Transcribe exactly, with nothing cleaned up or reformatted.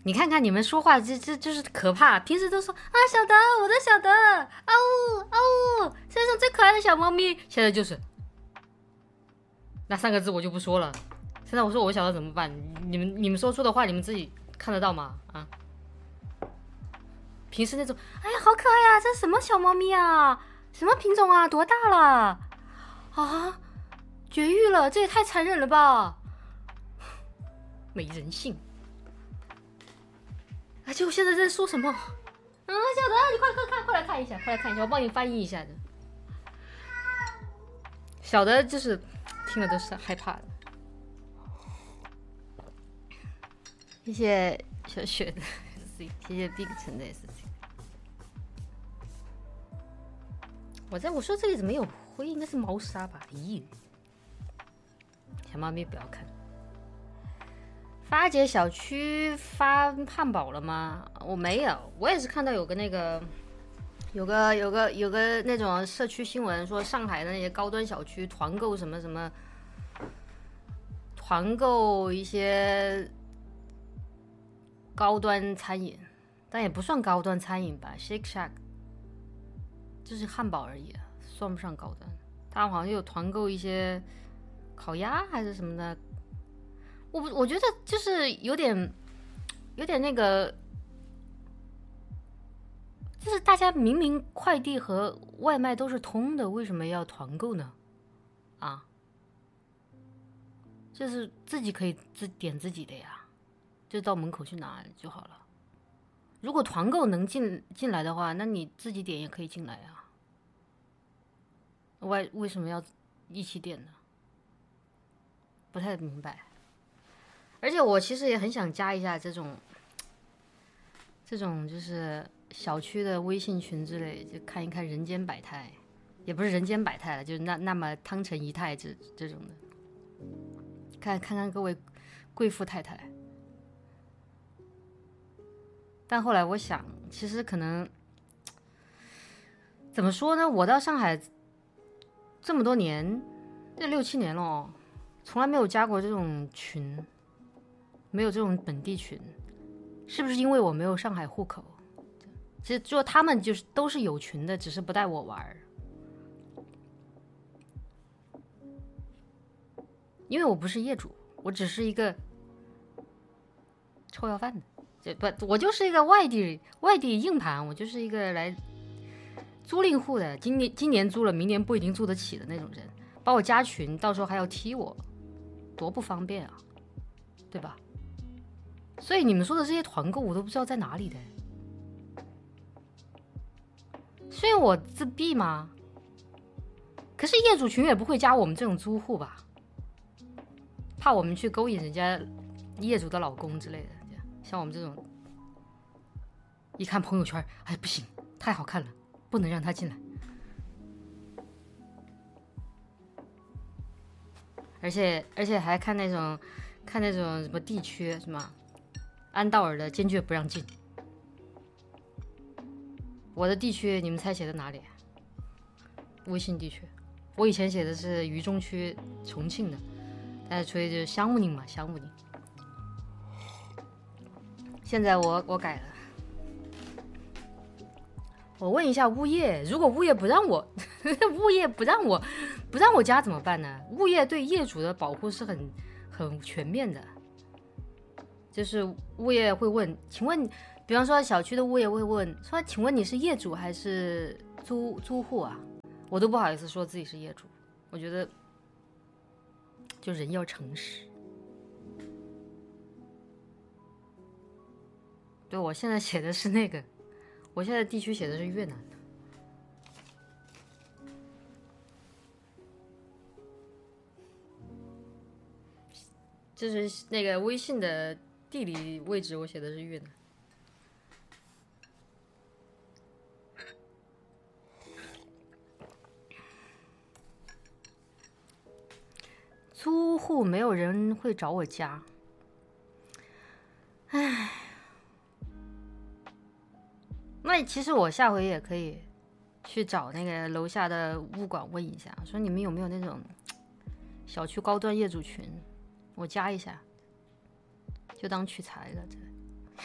你看看你们说话，这这就是可怕。平时都说啊，小德，我的小德，啊呜啊呜，世界上最可爱的小猫咪。现在就是那三个字，我就不说了。现在我说我小德怎么办？你们你们说出的话，你们自己看得到吗？啊？平时那种，哎呀，好可爱呀、啊，这是什么小猫咪啊？什么品种啊？多大了？啊，绝育了，这也太残忍了吧！没人性。哎，就现在在说什么？啊，小德，你快快看，快来看一下，快来看一下，我帮你翻译一下的。小德就是听了都是害怕的。谢谢小雪的 S C， 谢谢 Big 陈的 S C。我在我说这里怎么有灰？应该是猫砂吧？咦，小猫咪不要看。发姐小区发汉堡了吗？我没有，我也是看到有个那个，有个有个有个那种社区新闻说上海的那些高端小区团购什么什么，团购一些高端餐饮，但也不算高端餐饮吧 ，Shake Shack 就是汉堡而已，算不上高端。他们好像有团购一些烤鸭还是什么的。我我觉得就是有点，有点那个，就是大家明明快递和外卖都是通的，为什么要团购呢？啊，就是自己可以自点自己的呀，就到门口去拿就好了。如果团购能进进来的话，那你自己点也可以进来啊。为为什么要一起点呢？不太明白。而且我其实也很想加一下这种，这种就是小区的微信群之类，就看一看人间百态，也不是人间百态了，就是那那么汤臣一态这这种的，看看看各位贵妇太太。但后来我想，其实可能怎么说呢？我到上海这么多年，这六七年了哦，从来没有加过这种群。没有这种本地群，是不是因为我没有上海户口？其实就他们就是都是有群的，只是不带我玩，因为我不是业主，我只是一个臭要饭的，这不，我就是一个外地外地硬盘，我就是一个来租赁户的，今年今年租了，明年不一定租得起的那种人，把我加群，到时候还要踢我，多不方便啊，对吧？所以你们说的这些团购我都不知道在哪里的，是因为我自闭吗？可是业主群也不会加我们这种租户吧？怕我们去勾引人家业主的老公之类的，像我们这种，一看朋友圈，哎不行，太好看了，不能让他进来。而且而且还看那种看那种什么地区什么。安道尔的坚决不让进。我的地区你们猜写的哪里？微信地区。我以前写的是渝中区重庆的，但是吹就是乡务宁嘛，乡务宁。现在我我改了。我问一下物业，如果物业不让我，物业不让我不让我加怎么办呢？物业对业主的保护是很很全面的。就是物业会问，请问，比方说小区的物业会问说，请问你是业主还是租租户啊？我都不好意思说自己是业主，我觉得就人要诚实。对，我现在写的是那个，我现在地区写的是越南的。就是那个微信的地理位置，我写的是越南。租户没有人会找我加，唉，那其实我下回也可以去找那个楼下的物管问一下，说你们有没有那种小区高端业主群，我加一下，就当取材了。这